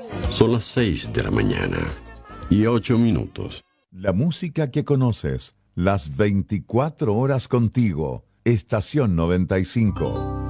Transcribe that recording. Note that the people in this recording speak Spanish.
Son las 6 de la mañana y 8 minutos. La música que conoces, las 24 horas contigo. Estación 95.